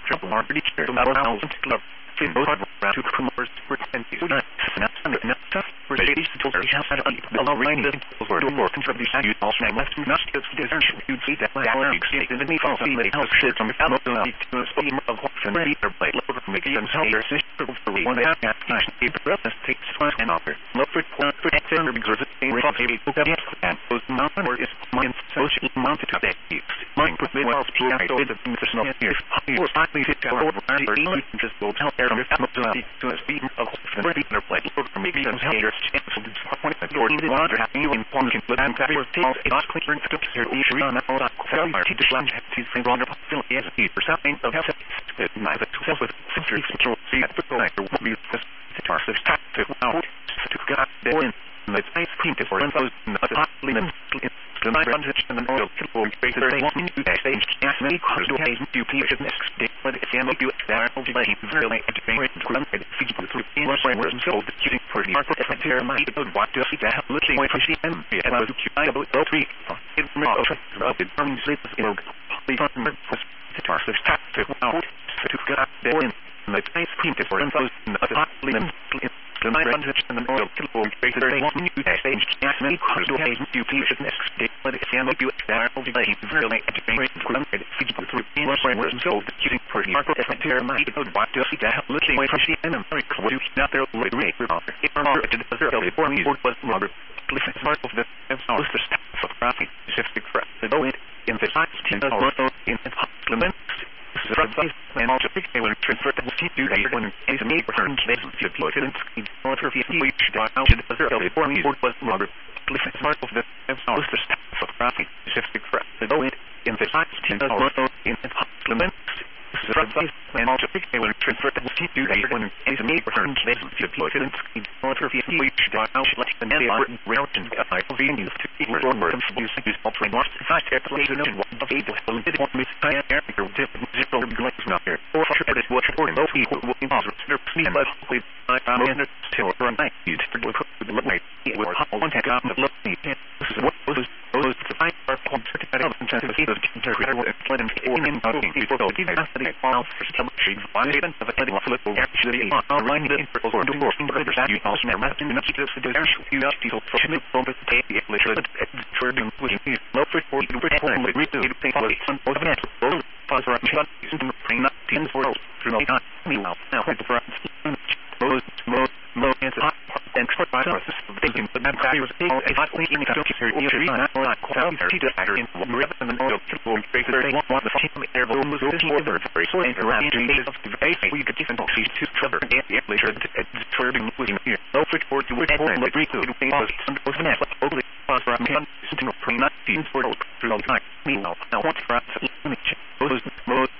trouble are pretty sure about how to love. In both around to commerce for 10 years. Not under enough stuff for cities to tell how to eat the low rain that for more control the you also left to not just desert you see that my hour exceeded in the fall see the house shit from the family to a steam of and reader plate lower from making some their sister for one half the brothers takes one and offer look for external because it's a real baby to get and those mountain or is mine social mounted to that use mine put me well to I so the personal here or finally fit over or just go tell from the family to a speed of the reader plate lower from making some haters chance to point the door in the water having you informed can put and cover tails a not clear to here issue on all that failure to dislodge his finger on the possibility as a for something of health neither to self with centuries control see that the collector will be the guitar so to out to got the win the ice cream to for those in the lemon the night runs and the oil people face the thing to stage ask me cause to have to be the next day but if you do there will be really to be to run the physical through in one framework and so the shooting for the market and here my don't want to see that looking away for she and I was about 3 in the the burning sleep in the guitar so to out to got the win the ice cream to for those in the lemon the night runs and the oil people face the thing to stage ask me cause to have to be the next day but if you do there will be really to be to run the physical through in one framework and so the shooting for the market and here my don't want to see that looking away for she and very cool not there rate it the early for me was Robert listen part of the house the stuff of traffic specific the go in the science team in the parliament and also pick they will transfer the to when is me return place to plug it in order for you to out the early for me was Robert listen part of the house the stuff of traffic specific the go in the science team in the parliament and also pick they will transfer the to when is me return place to plug it in order for you to out the rail and I will be used to be more words use all train lost I said the laser no one of able to did want me I air zero glass not here or for it what for no people will be bothered their sleep but we I am still for a night you to the light it will one take out the look this is what was those the fight are concentrated on intensive interpreter will explain in talking before the capacity file for establishing one event of a heading off little actually on line the interval or more brothers that you also never in the details to the you have to for me from the day the lecture for the low for you to plan with read the thing quality on both events all pause for action is to bring up the world through the time meanwhile now for most answer and short by us thinking but that was a hot link in the computer or not quite to factor in rather than oil to face the thing want the team air balloon was more very so around of the base we could different options to cover and the later turbine was in here no fit for to with all the three to thing was under net only pause for something not seen for through the time meanwhile now what for us